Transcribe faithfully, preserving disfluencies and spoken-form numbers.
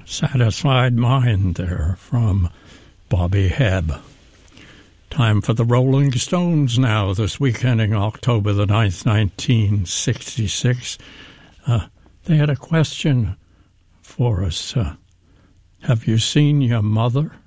Satisfied Mind there from Bobby Hebb. Time for the Rolling Stones now, this week ending October the ninth, nineteen sixty-six. Uh, they had a question for us. Uh, have you seen your mother?